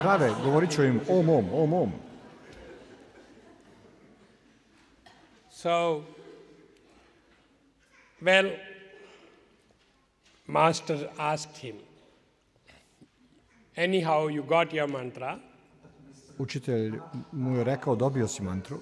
Prave, govorit ću im om, om, om, om. So, well, Master asked him, anyhow you got your mantra. Učitelj mu je rekao, dobio si mantru.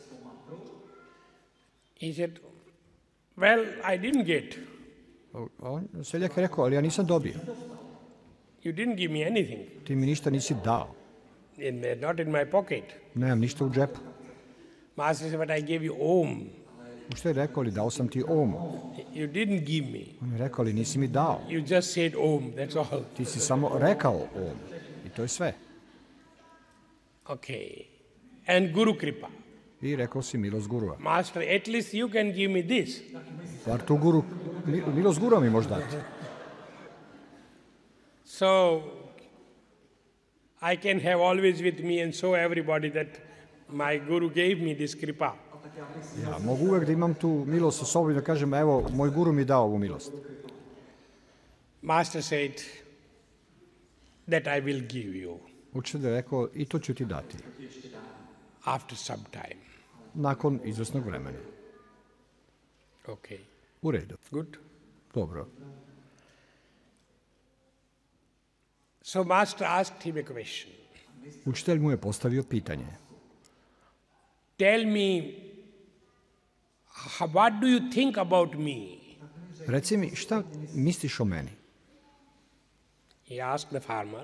He said, well, I didn't get. Seljak je rekao, ali ja nisam dobio. You didn't give me anything. Ti mi ništa nisi dao. Not in my pocket. Nemam ništa u džepu. Master said, but I gave you om. Učitelj je rekao, ali dao sam ti om. You didn't give me. On je rekao, ali nisi mi dao. You just said om, that's all. Ti si samo rekao om. I to je sve. Okay. And Guru Kripa. I rekao si milost gurua. Master, at least you can give me this. Bar tu guru, milost gurua mi može dati. So, I can have always with me and show everybody that my Guru gave me this Kripa. Ja mogu uvek da imam tu milost sa sobom i da kažem, evo, moj guru mi dao ovu milost. Master said that I will give you. Učitelj je rekao, i to ću ti dati. After some time. Nakon izvesnog vremena. Okay. U redu. Good. Dobro. So Master asked him a question. Učitelj mu je postavio pitanje. Tell me, what do you think about me? Reci mi, šta misliš o meni? He asked the farmer.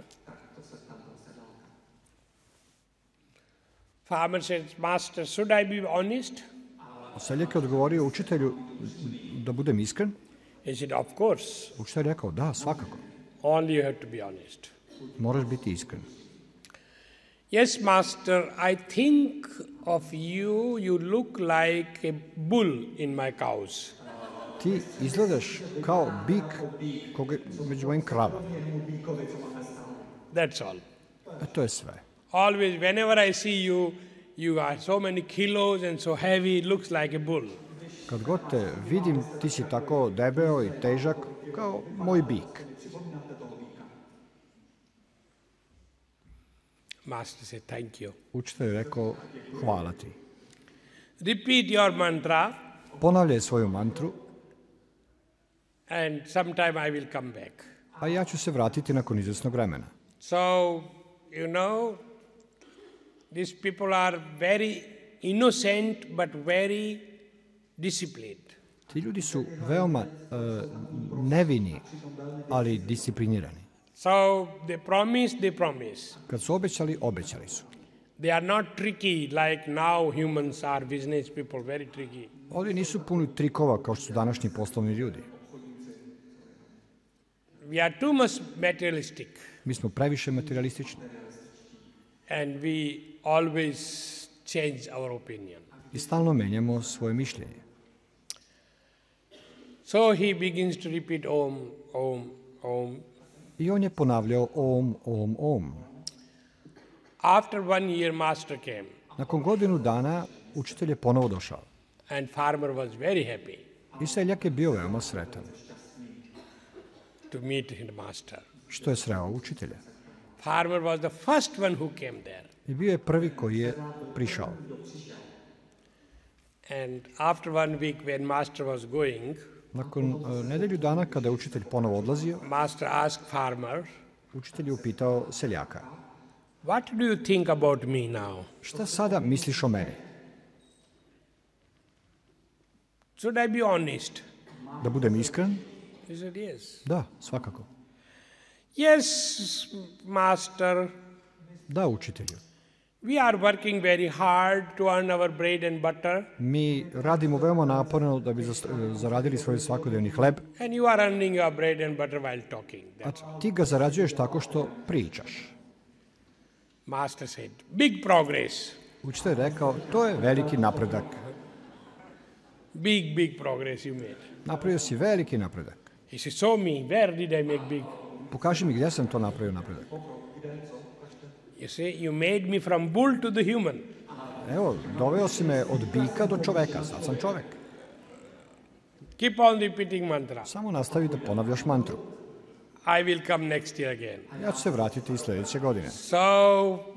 Farmer said, Master, should I be honest? Seljak je odgovorio učitelju da budem iskren. He said, of course. Učitelj je rekao, da, svakako. Only you have to be honest. Moraš biti iskren. Yes, Master, I think of you, you look like a bull in my cows. Ti izgledaš kao bik među mojim kravama. That's all. To je sve. Always, whenever I see you, you are so many kilos and so heavy, it looks like a bull. Kad god te vidim, ti si tako debeo i težak kao moj bik. Master said, thank you. Učitelj je rekao, hvala ti. Repeat your mantra. Ponavljaj svoju mantru. And sometime I will come back. A ja ću se vratiti nakon izvesnog vremena. So, you know, these people are very innocent but very disciplined. Ti ljudi su veoma nevini, ali disciplinirani. So, they promise. Kad su obećali, obećali su. They are not tricky like now humans are, business people, very tricky. Ovdje nisu puni trikova kao što su današnji poslovni ljudi. We are too much materialistic. Mi smo previše materialistični. And we always change our opinion. I stalno menjamo svoje mišljenje. So he begins to repeat om, om, om. I on je ponavljao om, om, om. After 1 year, Master came. Nakon godinu dana učitelj je ponovo došao. And farmer was very happy. I seljak je bio veoma sretan. To meet his master. Što je sreo učitelja. Farmer was the first one who came there. I bio je prvi koji je prišao. And after 1 week when Master was going, nakon nedelju dana kada je učitelj ponovo odlazio, Master asked farmer, učitelj je upitao seljaka. What do you think about me now? Šta sada misliš o meni? Should I be honest? Da budem iskren? He said, yes. Da, svakako. Yes, Master. Da, učitelju. We are working very hard to earn our bread and butter. Mi radimo veoma naporno da bi zaradili svoj svakodnevni hleb. And you are earning your bread and butter while talking. A ti ga zarađuješ tako što pričaš. Master said, big progress. Učitelj je rekao, to je veliki napredak. Big progress you made. Napravio si veliki napredak. He said, show me, where did I make big? Pokaži mi gdje sam to napravio napredak. You say, you made me from bull to the human. Evo, doveo si me od bika do čoveka, sad sam čovek. Keep on repeating mantra. Samo nastavi da ponavljaš mantru. I will come next year again. Ja ću se vratiti i sljedeće godine. So